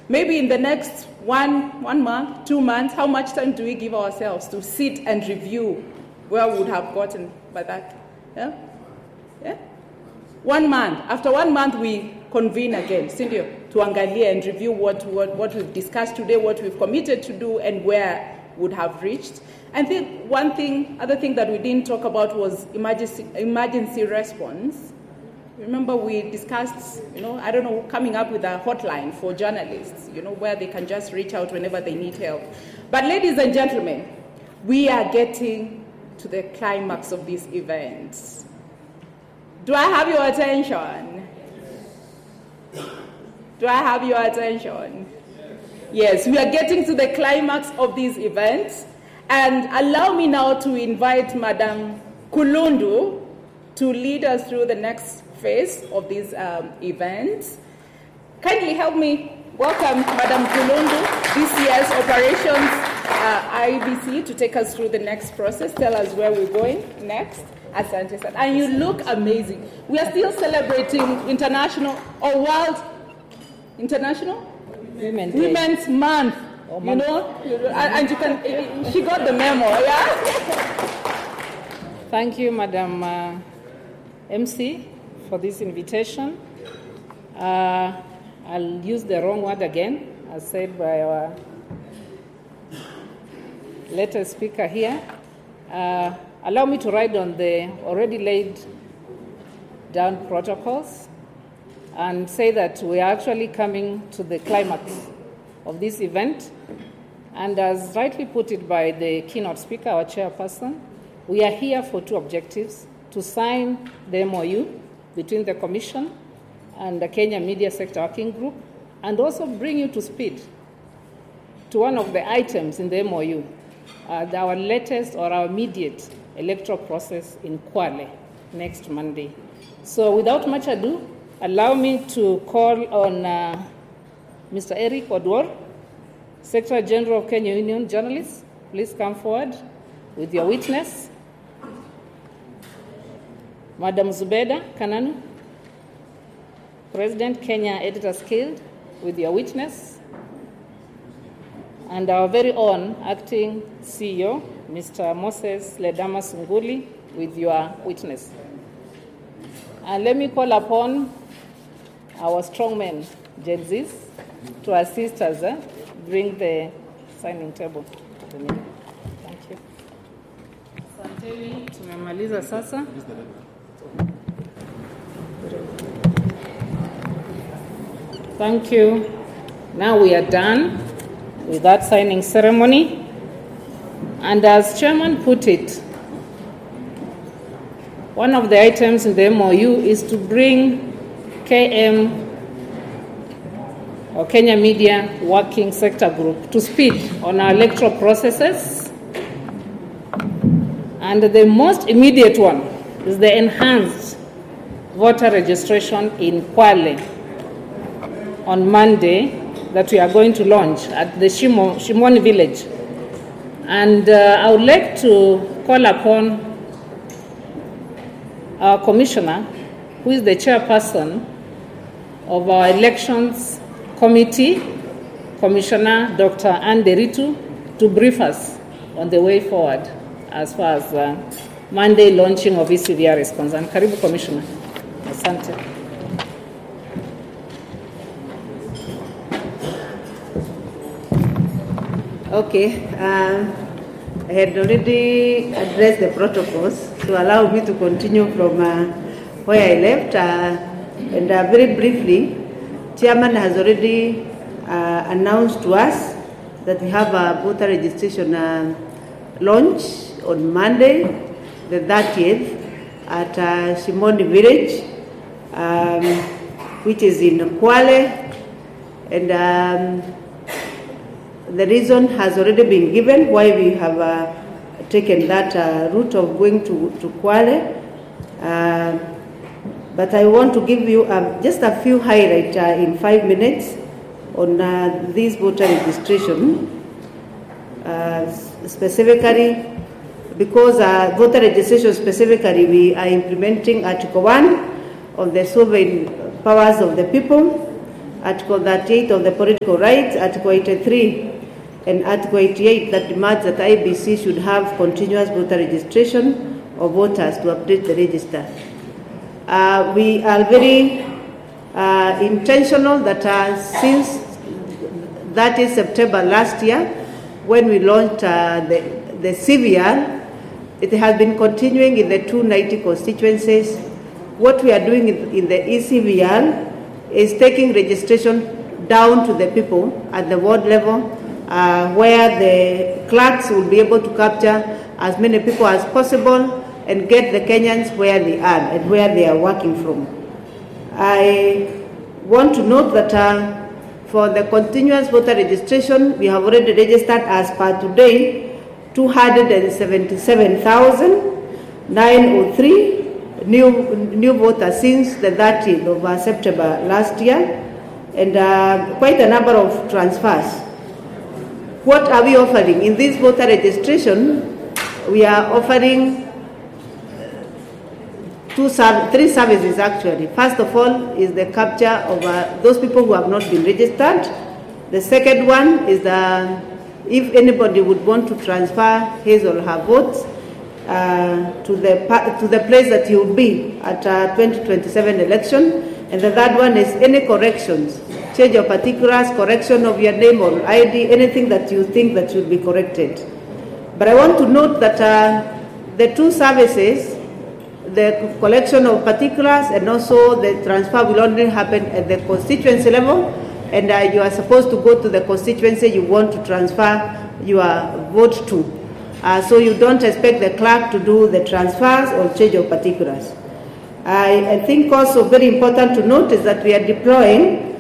maybe in the next one month, 2 months, how much time do we give ourselves to sit and review where we would have gotten by that? Yeah? 1 month. After 1 month, we convene again, Cindy, to Angalia and review what we've discussed today, what we've committed to do, and where we would have reached. I think other thing that we didn't talk about was emergency response. Remember, we discussed, coming up with a hotline for journalists, where they can just reach out whenever they need help. But ladies and gentlemen, we are getting to the climax of this event. Do I have your attention? Do I have your attention? Yes, we are getting to the climax of this event. And allow me now to invite Madam Kulundu to lead us through the next phase of this event. Kindly help me welcome Madam Kulundu, DCS Operations IBC, to take us through the next process. Tell us where we're going next. Asante. And you look amazing. We are still celebrating World International Women's Month. And you can, she got the memo, yeah? Thank you, Madam MC, for this invitation. I'll use the wrong word again, as said by our latest speaker here. Allow me to ride on the already laid down protocols and say that we are actually coming to the climax of this event. And as rightly put it by the keynote speaker, our chairperson, we are here for two objectives: to sign the MOU between the Commission and the Kenya Media Sector Working Group, and also bring you to speed to one of the items in the MOU, our latest or our immediate electoral process in Kwale next Monday. So without much ado, allow me to call on Mr. Eric Odwor, Secretary General of Kenya Union Journalists. Please come forward with your witness. Madam Zubeda Kananu, President, Kenya Editors Guild, with your witness. And our very own acting CEO, Mr. Moses Ledama Sunguli, with your witness. And let me call upon our strongmen, Gen Zs, to assist us bring the signing table to the meeting. Thank you. Asanteni, tumemaliza sasa. Thank you. Now we are done with that signing ceremony. And as Chairman put it, one of the items in the MOU is to bring KM, or Kenya Media Working Sector Group, to speed on our electoral processes. And the most immediate one is the enhanced voter registration in Kwale on Monday that we are going to launch at the Shimoni village. And I would like to call upon our commissioner, who is the chairperson of our elections committee, Commissioner Dr. Anne Deritu, to brief us on the way forward as far as Monday launching of ECVR is concerned. Karibu, Commissioner. Asante. Okay. I had already addressed the protocols, so allow me to continue from where I left. And very briefly, Chairman has already announced to us that we have a voter registration launch on Monday, the 30th, at Shimoni village, which is in Kwale. And the reason has already been given why we have taken that route of going to Kwale. But I want to give you just a few highlights in 5 minutes on this voter registration, specifically because voter registration specifically we are implementing Article 1 of the sovereign powers of the people, Article 38 of the Political Rights, Article 83, and Article 88 that demands that IEBC should have continuous voter registration of voters to update the register. We are very intentional that since 30 September last year, when we launched the CVR, it has been continuing in the 290 constituencies. What we are doing in the eCVR is taking registration down to the people at the ward level, where the clerks will be able to capture as many people as possible and get the Kenyans where they are and where they are working from. I want to note that for the continuous voter registration, we have already registered as per today 277,903 new voters since the 30th of September last year, and quite a number of transfers. What are we offering? In this voter registration, we are offering three services actually. First of all is the capture of those people who have not been registered. The second one is if anybody would want to transfer his or her votes to the place that he will be at 2027 election. And the third one is any corrections, change of particulars, correction of your name or ID, anything that you think that should be corrected. But I want to note that the two services, the collection of particulars and also the transfer, will only happen at the constituency level, and you are supposed to go to the constituency you want to transfer your vote to. So you don't expect the clerk to do the transfers or change of particulars. I think also very important to note is that we are deploying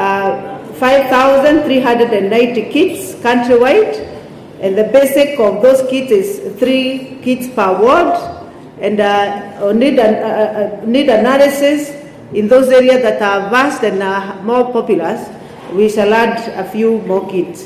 5,390 kits countrywide, and the basic of those kits is 3 kits per ward, and need analysis in those areas that are vast and more populous. We shall add a few more kits.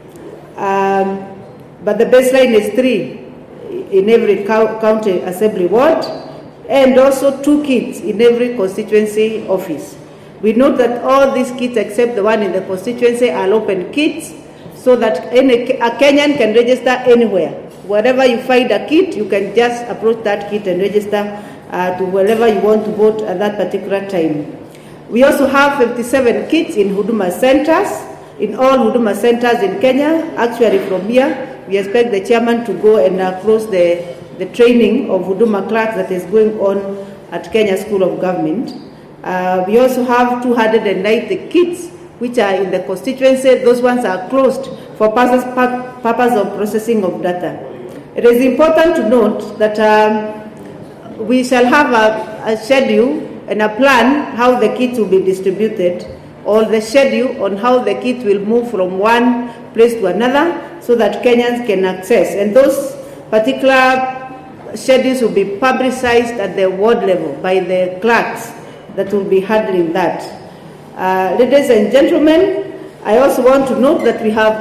But the baseline is 3 in every county assembly ward, and also 2 kits in every constituency office. We note that all these kits except the one in the constituency are open kits, so that a Kenyan can register anywhere. Wherever you find a kit, you can just approach that kit and register to wherever you want to vote at that particular time. We also have 57 kits in Huduma centers, in all Huduma centers in Kenya. Actually, from here, we expect the chairman to go and close the training of Huduma clerks that is going on at Kenya School of Government. We also have 290 kits which are in the constituency. Those ones are closed for purpose of processing of data. It is important to note that we shall have a schedule and a plan how the kits will be distributed, or the schedule on how the kit will move from one place to another so that Kenyans can access. And those particular schedules will be publicized at the ward level by the clerks that will be handling that. Ladies and gentlemen, I also want to note that we have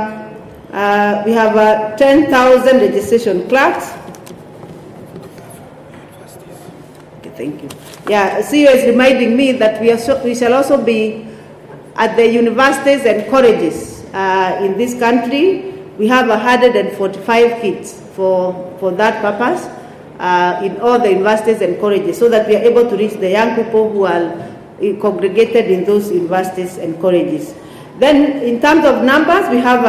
10,000 registration clerks. Okay, thank you. Yeah, CEO is reminding me that we shall also be at the universities and colleges in this country. We have 145 kits for that purpose in all the universities and colleges, so that we are able to reach the young people who are congregated in those universities and colleges. Then, in terms of numbers, we have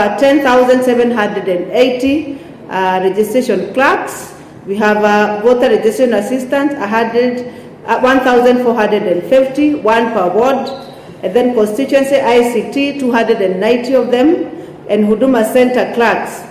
10,780 registration clerks. We have voter registration assistants, 1,450, 1 per ward, and then constituency ICT, 290 of them, and Huduma Center clerks,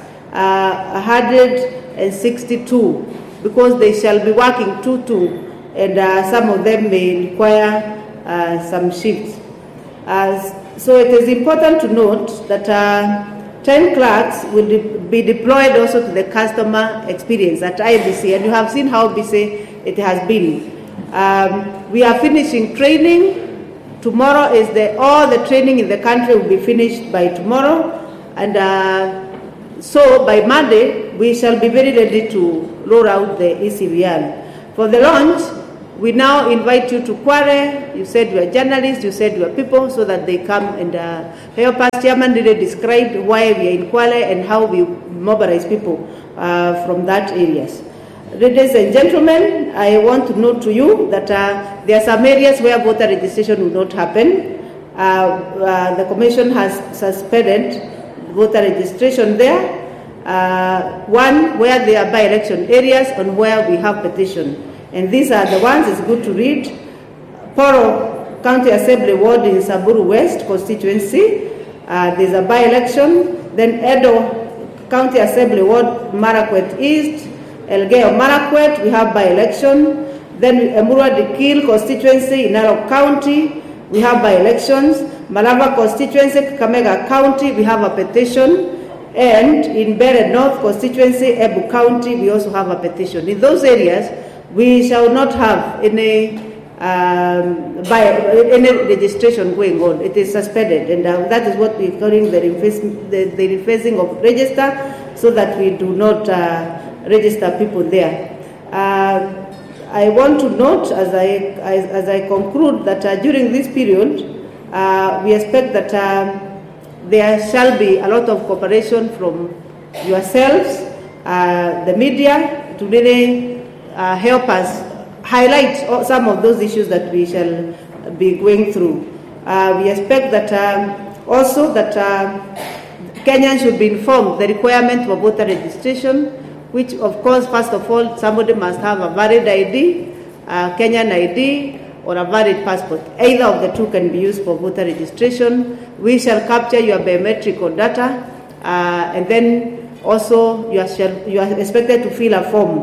162, because they shall be working 2-2, and some of them may require some shifts. So it is important to note that 10 clerks will be deployed also to the customer experience at IEBC, and you have seen how busy it has been. We are finishing training. Tomorrow is all the training in the country will be finished by tomorrow, and so by Monday we shall be very ready to roll out the eCVR. For the launch, We now invite you to Kware. You said you are journalists, you said you are people, so that they come and help us. Chairman really described why we are in Kware and how we mobilize people from that areas. Ladies and gentlemen, I want to note to you that there are some areas where voter registration will not happen. The Commission has suspended voter registration there. One, where there are by-election areas and where we have petition. And these are the ones, it's good to read. Poro County Assembly Ward in Samburu West constituency, there's a by-election. Then Edo County Assembly Ward, Marakwet East, Elgeyo Marakwet, we have by-election. Then Emurua Dikil constituency in Narok County, we have by-elections. Malava constituency, Kakamega County, we have a petition. And in Bere North constituency, Ebu County, we also have a petition. In those areas, we shall not have any registration going on. It is suspended, and that is what we're calling the rephasing of register, so that we do not register people there. I want to note, as I conclude, that during this period, we expect that there shall be a lot of cooperation from yourselves, the media, to really help us highlight some of those issues that we shall be going through. We expect that also that Kenyans should be informed the requirement for voter registration, which of course, first of all, somebody must have a valid ID, Kenyan ID, or a valid passport. Either of the two can be used for voter registration. We shall capture your biometric data, and then also you are expected to fill a form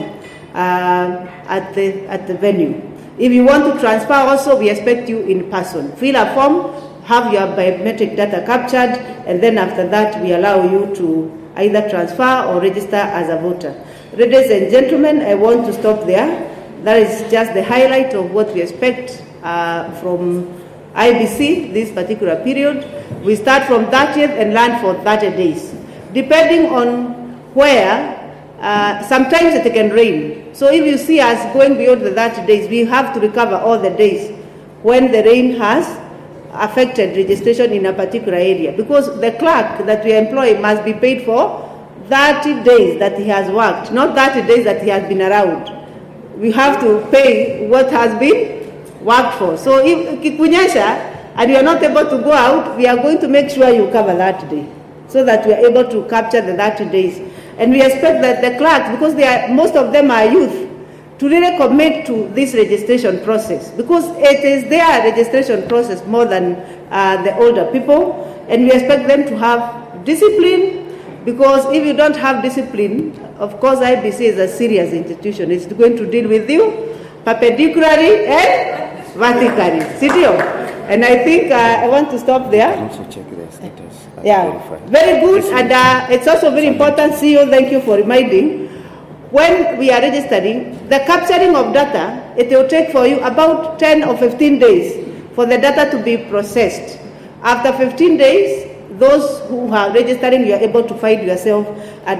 at the venue. If you want to transfer also, we expect you in person. Fill a form, have your biometric data captured, and then after that we allow you to either transfer or register as a voter. Ladies and gentlemen, I want to stop there. That is just the highlight of what we expect from IBC this particular period. We start from 30th and run for 30 days. Depending on where, sometimes it can rain. So if you see us going beyond the 30 days, we have to recover all the days when the rain has affected registration in a particular area. Because the clerk that we employ must be paid for 30 days that he has worked, not 30 days that he has been around. We have to pay what has been worked for. So if kikunyesha and you are not able to go out, we are going to make sure you cover that day, so that we are able to capture the 30 days. And we expect that the clerks, because most of them are youth, to really commit to this registration process, because it is their registration process more than the older people. And we expect them to have discipline, because if you don't have discipline, of course IBC is a serious institution. It's going to deal with you perpendicularly and vertically. And I think I want to stop there. Also check the status. Very good. And it's also very important, CEO, thank you for reminding, when we are registering, the capturing of data, it will take for you about 10 or 15 days for the data to be processed. After 15 days, those who are registering, you are able to find yourself at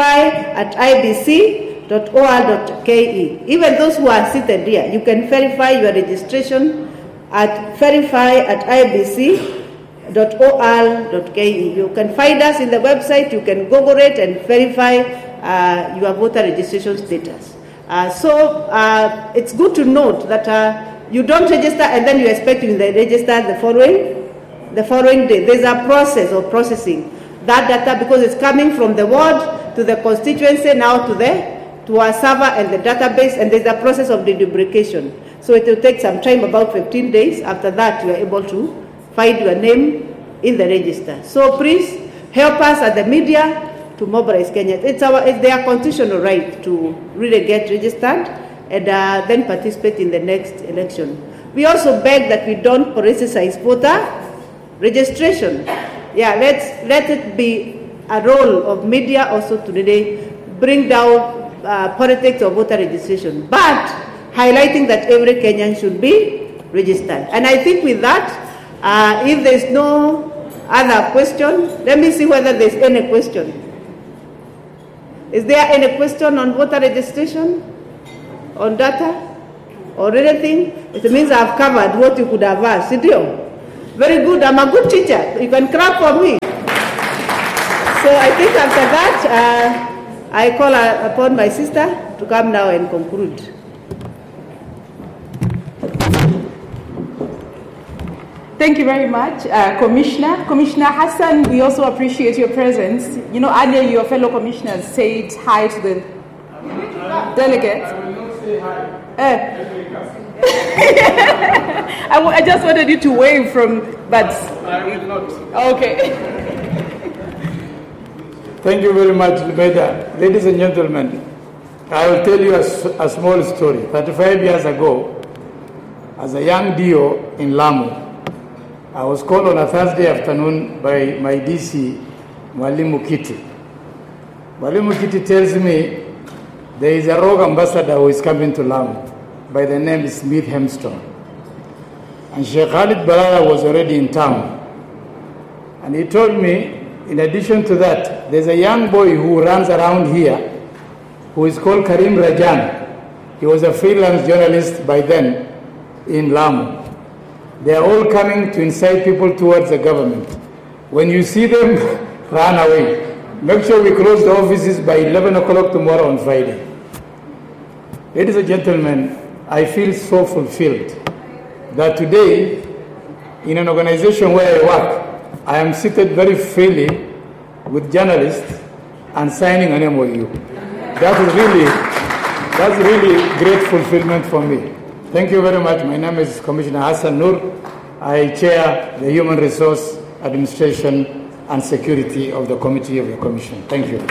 verify@ibc.or.ke. Even those who are seated here, you can verify your registration at verify@ibc.or.ke. You can find us in the website, you can Google it and verify your voter registration status. So it's good to note that you don't register and then you expect you to register the following day. There's a process of processing that data, because it's coming from the ward to the constituency, now to our server and the database, and there's a process of deduplication. So it will take some time, about 15 days. After that, you are able to find your name in the register. So please help us at the media to mobilize Kenyans. It's their constitutional right to really get registered and then participate in the next election. We also beg that we don't politicize voter registration. Let it be a role of media also to really bring down politics of voter registration, but highlighting that every Kenyan should be registered. And I think with that, if there's no other question, let me see whether there's any question. Is there any question on voter registration, on data? or anything, it means I've covered what you could have asked. Very good. I'm a good teacher. You can clap for me. So I think after that, I call upon my sister to come now and conclude. Thank you very much, Commissioner. Commissioner Hassan, we also appreciate your presence. Earlier your fellow commissioners said hi to the delegates. I will not say hi. I just wanted you to wave but... I will not. Okay. Thank you very much, Lubeda. Ladies and gentlemen, I will tell you a small story. 35 years ago, as a young DO in Lamu, I was called on a Thursday afternoon by my DC, Mwalimu Kiti. Mwalimu Kiti tells me there is a rogue ambassador who is coming to Lamu by the name of Smith Hemstone. And Sheikh Khalid Balala was already in town. And he told me, in addition to that, there's a young boy who runs around here who is called Karim Rajan. He was a freelance journalist by then in Lamu. They are all coming to incite people towards the government. When you see them, run away. Make sure we close the offices by 11 o'clock tomorrow on Friday. Ladies and gentlemen, I feel so fulfilled that today, in an organization where I work, I am seated very freely with journalists and signing an MOU. That's really great fulfillment for me. Thank you very much. My name is Commissioner Hassan Nur. I chair the Human Resource Administration and Security of the Committee of the Commission. Thank you.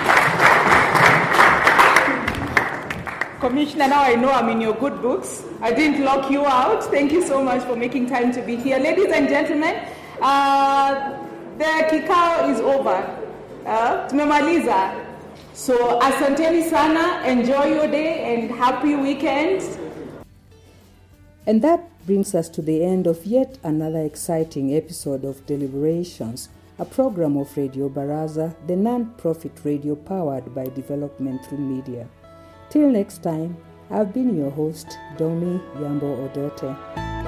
Commissioner, now I know I'm in your good books. I didn't lock you out. Thank you so much for making time to be here. Ladies and gentlemen, the kikao is over. Tumemaliza. So asanteni sana, enjoy your day and happy weekend. And that brings us to the end of yet another exciting episode of Deliberations, a program of Radio Baraza, the non-profit radio powered by Development Through Media. Till next time, I've been your host, Domi Yambo Odote.